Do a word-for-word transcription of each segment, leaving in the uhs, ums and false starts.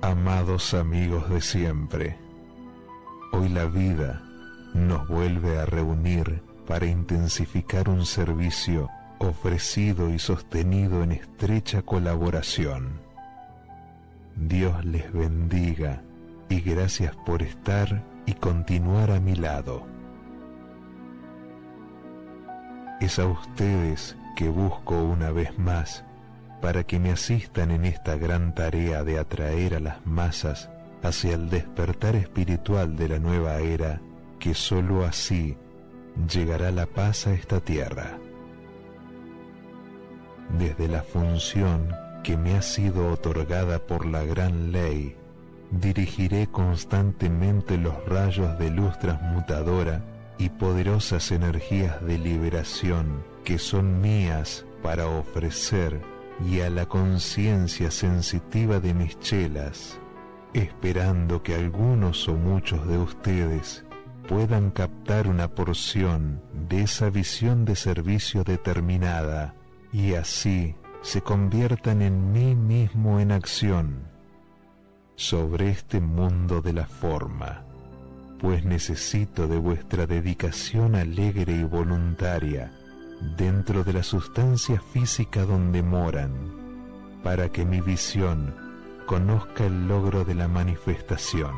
Amados amigos de siempre, hoy la vida nos vuelve a reunir para intensificar un servicio ofrecido y sostenido en estrecha colaboración. Dios les bendiga y gracias por estar y continuar a mi lado. Es a ustedes que busco una vez más para que me asistan en esta gran tarea de atraer a las masas hacia el despertar espiritual de la nueva era, que sólo así llegará la paz a esta tierra. Desde la función que me ha sido otorgada por la gran ley, dirigiré constantemente los rayos de luz transmutadora y poderosas energías de liberación que son mías para ofrecer y a la conciencia sensitiva de mis chelas, esperando que algunos o muchos de ustedes puedan captar una porción de esa visión de servicio determinada y así se conviertan en mí mismo en acción sobre este mundo de la forma, pues necesito de vuestra dedicación alegre y voluntaria dentro de la sustancia física donde moran, para que mi visión conozca el logro de la manifestación.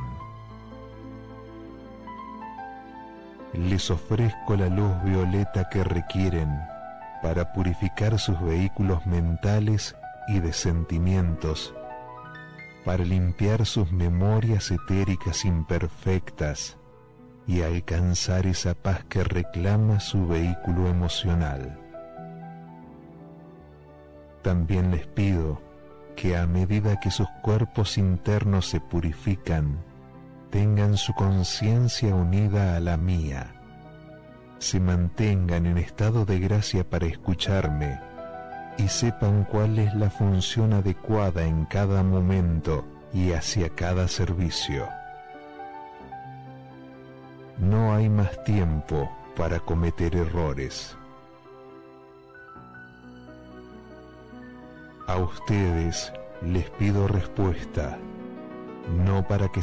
Les ofrezco la luz violeta que requieren para purificar sus vehículos mentales y de sentimientos, para limpiar sus memorias etéricas imperfectas y alcanzar esa paz que reclama su vehículo emocional. También les pido que a medida que sus cuerpos internos se purifican, tengan su conciencia unida a la mía, se mantengan en estado de gracia para escucharme y sepan cuál es la función adecuada en cada momento y hacia cada servicio. No hay más tiempo para cometer errores. A ustedes les pido respuesta, no para que